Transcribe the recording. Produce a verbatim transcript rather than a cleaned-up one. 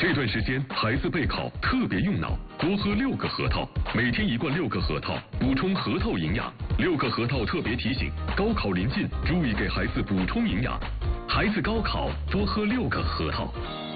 这段时间孩子备考特别用脑，多喝六个核桃，每天一罐六个核桃，补充核桃营养。六个核桃特别提醒：高考临近，注意给孩子补充营养。孩子高考多喝六个核桃。